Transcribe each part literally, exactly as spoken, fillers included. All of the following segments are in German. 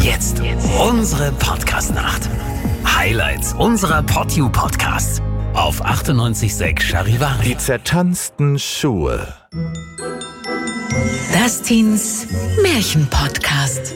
Jetzt unsere Podcast-Nacht. Highlights unserer PodU-Podcasts auf achtundneunzig Komma sechs Charivari. Die zertanzten Schuhe. Dustins Märchen-Podcast.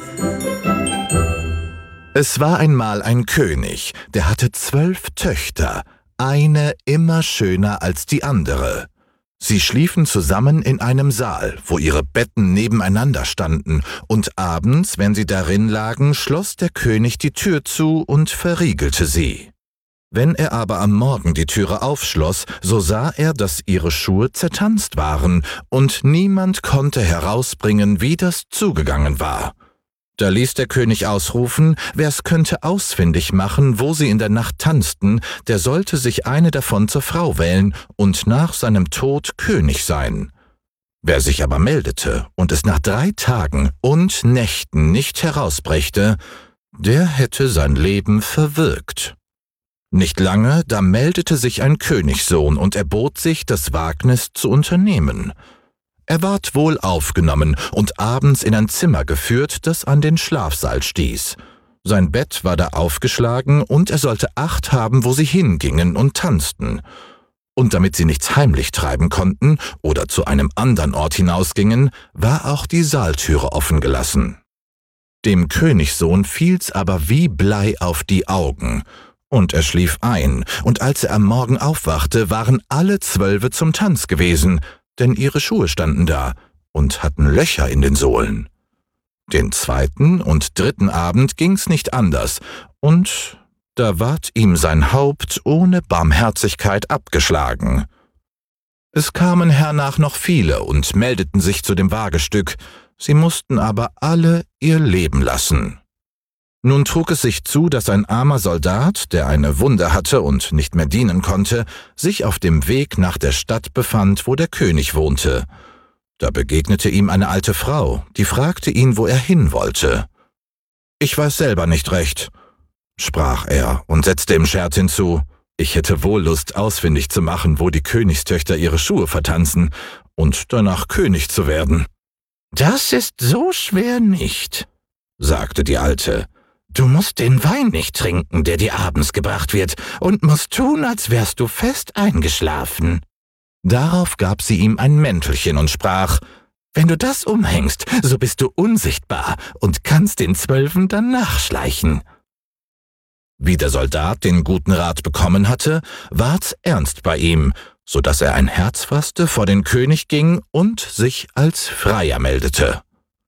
Es war einmal ein König, der hatte zwölf Töchter, eine immer schöner als die andere. Sie schliefen zusammen in einem Saal, wo ihre Betten nebeneinander standen, und abends, wenn sie darin lagen, schloss der König die Tür zu und verriegelte sie. Wenn er aber am Morgen die Türe aufschloss, so sah er, dass ihre Schuhe zertanzt waren, und niemand konnte herausbringen, wie das zugegangen war. Da ließ der König ausrufen, wer's könnte ausfindig machen, wo sie in der Nacht tanzten, der sollte sich eine davon zur Frau wählen und nach seinem Tod König sein. Wer sich aber meldete und es nach drei Tagen und Nächten nicht herausbrächte, der hätte sein Leben verwirkt. Nicht lange, da meldete sich ein Königssohn und erbot sich, das Wagnis zu unternehmen. Er ward wohl aufgenommen und abends in ein Zimmer geführt, das an den Schlafsaal stieß. Sein Bett war da aufgeschlagen und er sollte Acht haben, wo sie hingingen und tanzten. Und damit sie nichts heimlich treiben konnten oder zu einem andern Ort hinausgingen, war auch die Saaltüre offen gelassen. Dem Königssohn fiel's aber wie Blei auf die Augen, und er schlief ein, und als er am Morgen aufwachte, waren alle Zwölfe zum Tanz gewesen, denn ihre Schuhe standen da und hatten Löcher in den Sohlen. Den zweiten und dritten Abend ging's nicht anders, und da ward ihm sein Haupt ohne Barmherzigkeit abgeschlagen. Es kamen hernach noch viele und meldeten sich zu dem Wagestück, sie mussten aber alle ihr Leben lassen. Nun trug es sich zu, dass ein armer Soldat, der eine Wunde hatte und nicht mehr dienen konnte, sich auf dem Weg nach der Stadt befand, wo der König wohnte. Da begegnete ihm eine alte Frau, die fragte ihn, wo er hin wollte. »Ich weiß selber nicht recht«, sprach er und setzte im Scherz hinzu, »ich hätte wohl Lust, ausfindig zu machen, wo die Königstöchter ihre Schuhe vertanzen und danach König zu werden.« »Das ist so schwer nicht«, sagte die Alte. »Du musst den Wein nicht trinken, der dir abends gebracht wird, und musst tun, als wärst du fest eingeschlafen.« Darauf gab sie ihm ein Mäntelchen und sprach, »Wenn du das umhängst, so bist du unsichtbar und kannst den Zwölfen dann nachschleichen.« Wie der Soldat den guten Rat bekommen hatte, ward's ernst bei ihm, so dass er ein Herz fasste, vor den König ging und sich als Freier meldete.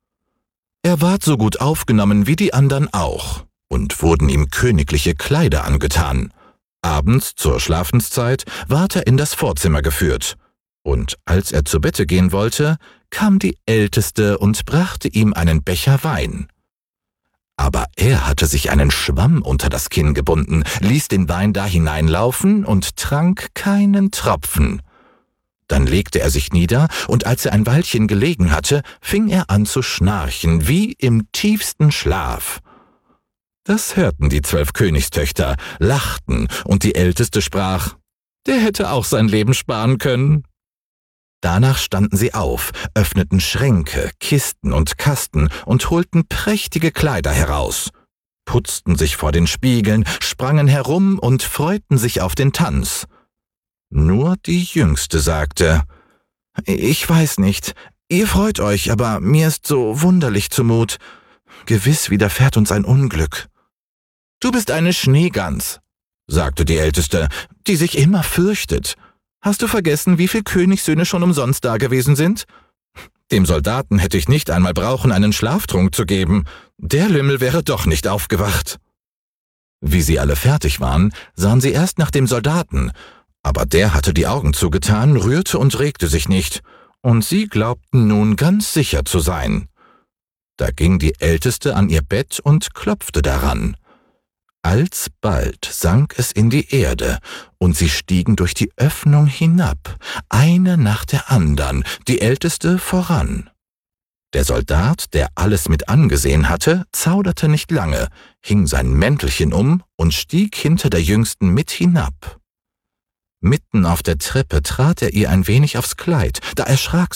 Er ward so gut aufgenommen wie die andern auch, und wurden ihm königliche Kleider angetan. Abends zur Schlafenszeit ward er in das Vorzimmer geführt, und als er zu Bette gehen wollte, kam die Älteste und brachte ihm einen Becher Wein. Aber er hatte sich einen Schwamm unter das Kinn gebunden, ließ den Wein da hineinlaufen und trank keinen Tropfen. Dann legte er sich nieder, und als er ein Weilchen gelegen hatte, fing er an zu schnarchen, wie im tiefsten Schlaf. Das hörten die zwölf Königstöchter, lachten, und die Älteste sprach, der hätte auch sein Leben sparen können. Danach standen sie auf, öffneten Schränke, Kisten und Kasten und holten prächtige Kleider heraus, putzten sich vor den Spiegeln, sprangen herum und freuten sich auf den Tanz. Nur die Jüngste sagte, »Ich weiß nicht, ihr freut euch, aber mir ist so wunderlich zumut. Gewiss widerfährt uns ein Unglück.« »Du bist eine Schneegans«, sagte die Älteste, »die sich immer fürchtet. Hast du vergessen, wie viele Königssöhne schon umsonst dagewesen sind? Dem Soldaten hätte ich nicht einmal brauchen, einen Schlaftrunk zu geben. Der Lümmel wäre doch nicht aufgewacht.« Wie sie alle fertig waren, sahen sie erst nach dem Soldaten, aber der hatte die Augen zugetan, rührte und regte sich nicht, und sie glaubten nun ganz sicher zu sein. Da ging die Älteste an ihr Bett und klopfte daran. Alsbald sank es in die Erde, und sie stiegen durch die Öffnung hinab, eine nach der andern, die Älteste voran. Der Soldat, der alles mit angesehen hatte, zauderte nicht lange, hing sein Mäntelchen um und stieg hinter der Jüngsten mit hinab. Mitten auf der Treppe trat er ihr ein wenig aufs Kleid, da erschrak